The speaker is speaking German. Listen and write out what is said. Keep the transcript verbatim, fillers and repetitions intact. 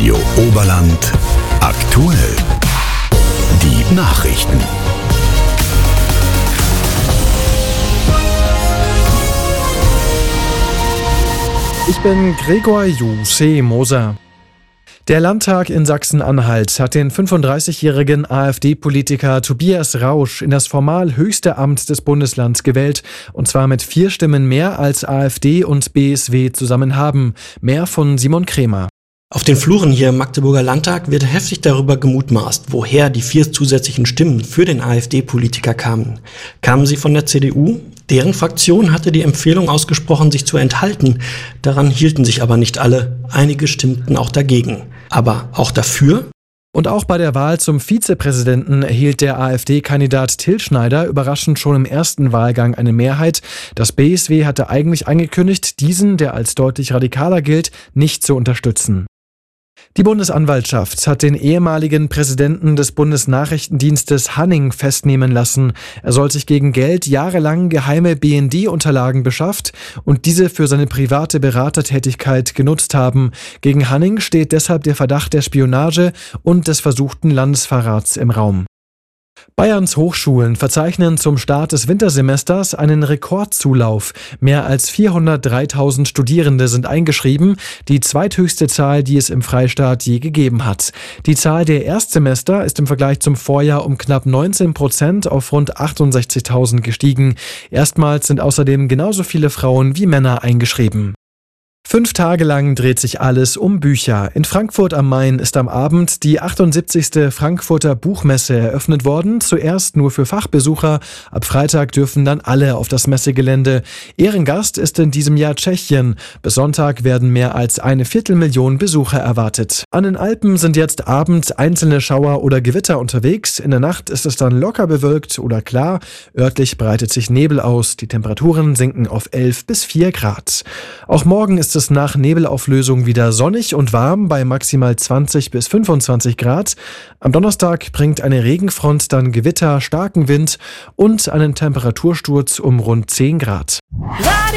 Radio Oberland aktuell. Die Nachrichten. Ich bin Gregor Jusse-Moser. Der Landtag in Sachsen-Anhalt hat den fünfunddreißigjährigen AfD-Politiker Tobias Rausch in das formal höchste Amt des Bundeslands gewählt, und zwar mit vier Stimmen mehr als AfD und B S W zusammen haben. Mehr von Simon Krämer. Auf den Fluren hier im Magdeburger Landtag wird heftig darüber gemutmaßt, woher die vier zusätzlichen Stimmen für den AfD-Politiker kamen. Kamen sie von der C D U? Deren Fraktion hatte die Empfehlung ausgesprochen, sich zu enthalten. Daran hielten sich aber nicht alle. Einige stimmten auch dagegen. Aber auch dafür? Und auch bei der Wahl zum Vizepräsidenten erhielt der AfD-Kandidat Till Schneider überraschend schon im ersten Wahlgang eine Mehrheit. Das B S W hatte eigentlich angekündigt, diesen, der als deutlich radikaler gilt, nicht zu unterstützen. Die Bundesanwaltschaft hat den ehemaligen Präsidenten des Bundesnachrichtendienstes Hanning festnehmen lassen. Er soll sich gegen Geld jahrelang geheime B N D-Unterlagen beschafft und diese für seine private Beratertätigkeit genutzt haben. Gegen Hanning steht deshalb der Verdacht der Spionage und des versuchten Landesverrats im Raum. Bayerns Hochschulen verzeichnen zum Start des Wintersemesters einen Rekordzulauf. Mehr als vierhundertdreitausend Studierende sind eingeschrieben, die zweithöchste Zahl, die es im Freistaat je gegeben hat. Die Zahl der Erstsemester ist im Vergleich zum Vorjahr um knapp neunzehn Prozent auf rund achtundsechzigtausend gestiegen. Erstmals sind außerdem genauso viele Frauen wie Männer eingeschrieben. Fünf Tage lang dreht sich alles um Bücher. In Frankfurt am Main ist am Abend die achtundsiebzigste Frankfurter Buchmesse eröffnet worden. Zuerst nur für Fachbesucher. Ab Freitag dürfen dann alle auf das Messegelände. Ehrengast ist in diesem Jahr Tschechien. Bis Sonntag werden mehr als eine Viertelmillion Besucher erwartet. An den Alpen sind jetzt abends einzelne Schauer oder Gewitter unterwegs. In der Nacht ist es dann locker bewölkt oder klar. Örtlich breitet sich Nebel aus. Die Temperaturen sinken auf elf bis vier Grad. Auch morgen ist es nach Nebelauflösung wieder sonnig und warm bei maximal zwanzig bis fünfundzwanzig Grad. Am Donnerstag bringt eine Regenfront dann Gewitter, starken Wind und einen Temperatursturz um rund zehn Grad.